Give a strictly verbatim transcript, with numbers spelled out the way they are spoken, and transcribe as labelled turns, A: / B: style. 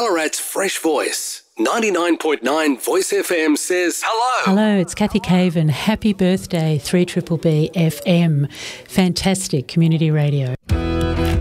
A: Ballarat's fresh voice. ninety-nine point nine Voice F M says hello.
B: Hello, it's Kathy Caven. Happy birthday, three B B B F M. Fantastic community radio.